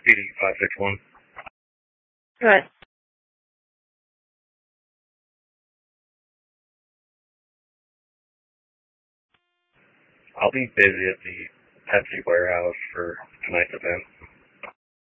PD561. Go ahead. I'll be busy at the Pepsi warehouse for tonight's event.